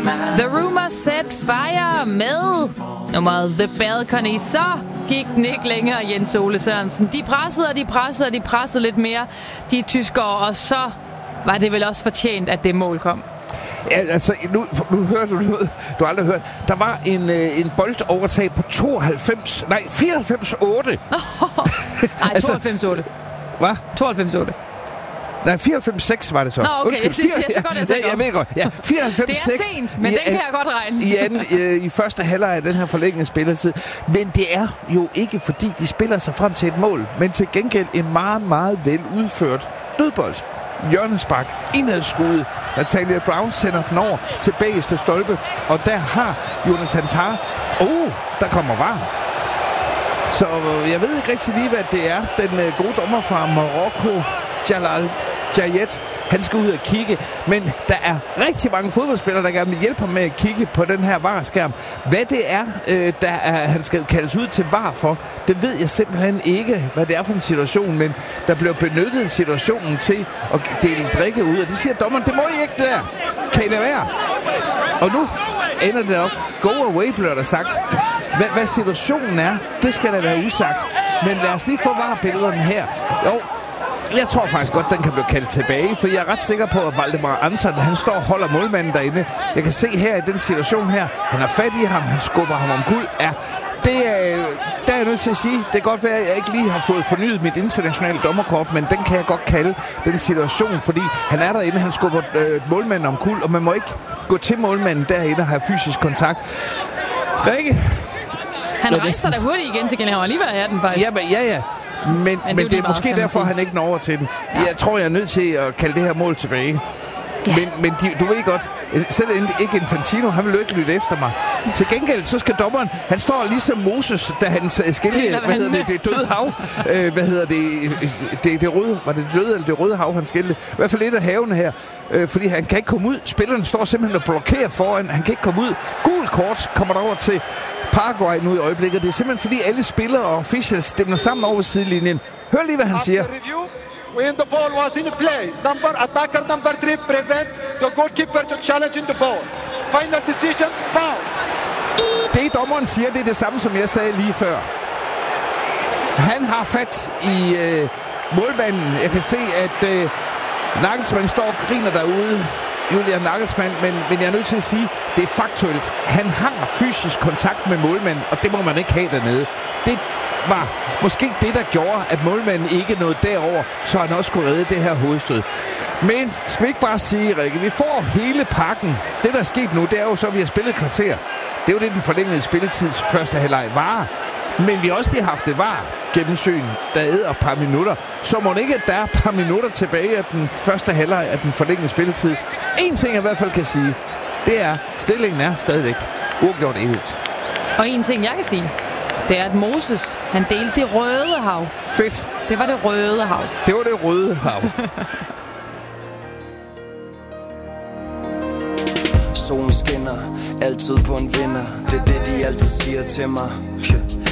The Rumor Set Fire med nummeret The Balcony. Så gik den ikke længere, Jens Ole Sørensen. De pressede lidt mere, de tyskere, og så var det vel også fortjent, at det mål kom. Ja, altså, nu hører du noget, du har aldrig hørt. Der var en boldovertag på 94-8. Nej, 92-8. Hvad? 92-8. Nej, 94-6 var det så. Nå, okay, undskyld, så går det jeg ved godt. Ja, 94-6. Det er sent, men den kan jeg godt regne. I første halvleg af den her forlængede spilletid. Men det er jo ikke, fordi de spiller sig frem til et mål, men til gengæld en meget, meget vel udført dødbold. Hjørnespark, indadskuddet. Natalia Brown sender den over til bagerste stolpe, og der har Jonathan Tah. Der kommer VAR. Så jeg ved ikke rigtig lige, hvad det er. Den gode dommer fra Marokko, Jalal Jayet, han skal ud og kigge. Men der er rigtig mange fodboldspillere, der gerne vil hjælpe ham med at kigge på den her VAR-skærm. Hvad det er, han skal kaldes ud til VAR for, det ved jeg simpelthen ikke, hvad det er for en situation. Men der bliver benyttet situationen til at dele drikke ud. Og det siger dommeren, det må I ikke der. Kan I lade være? Og nu ender det op. Go away, bliver der sagt. Hvad situationen er, det skal da være usagt. Men lad os lige få VAR-billederne her. Jo, jeg tror faktisk godt, den kan blive kaldt tilbage, for jeg er ret sikker på, at Valdemar Anton, han står og holder målmanden derinde. Jeg kan se her i den situation her, han har fat i ham, han skubber ham om guld. Ja, der er jeg nødt til at sige, det kan godt være, at jeg ikke lige har fået fornyet mit internationale dommerkort, men den kan jeg godt kalde den situation, fordi han er derinde, han skubber målmanden om kul, og man må ikke gå til målmanden derinde og have fysisk kontakt. Rikke? Han rejser da hurtigt igen til gengæld, han var lige ved at have den faktisk. Ja. Men det er måske derfor, han ikke når over til den. Ja. Jeg tror, jeg er nødt til at kalde det her mål tilbage. Ja. Men du ved godt, selv ikke Infantino, han vil jo ikke lytte efter mig. Til gengæld, så skal dommeren, han står ligesom Moses, da han skældte, det døde hav. Det røde, var det døde eller det røde hav, han skældte? I hvert fald lidt af havene her. Fordi han kan ikke komme ud. Spillerne står simpelthen og blokerer foran. Han kan ikke komme ud. Gul kort kommer der over til Paraguay nu i øjeblikket. Det er simpelthen fordi alle spillere og officials stemmer sammen over sidelinjen. Hør lige, hvad han siger. When the ball was in play, attacker number 3 prevent the goalkeeper to challenge in the ball. Final decision, foul. Det dommeren siger, det er det samme, som jeg sagde lige før. Han har fat i målmanden. Jeg kan se, at Nagelsmann står og griner derude. Julian Nagelsmann, men jeg er nødt til at sige, det er faktuelt. Han har fysisk kontakt med målmanden, og det må man ikke have dernede. Det var måske det, der gjorde, at målmanden ikke nåede derover, så han også kunne redde det her hovedstød. Men skal vi ikke bare sige, Rikke, vi får hele pakken. Det, der er sket nu, det er jo så, at vi har spillet kvarter. Det er jo det, den forlængede spilletids første halvleg var. Men vi har også lige haft et VAR gennemsyn, der æder et par minutter. Så må det ikke, at der er et par minutter tilbage af den første halvleg af den forlængede spilletid. En ting, jeg i hvert fald kan sige, det er, stillingen er stadigvæk uafgjort 1-1. Og en ting, jeg kan sige, det er, at Moses, han delte det røde hav. Fedt. Det var det røde hav. Det var det røde hav. Solen skinner, altid på en vinder. Det er det, de altid siger til mig.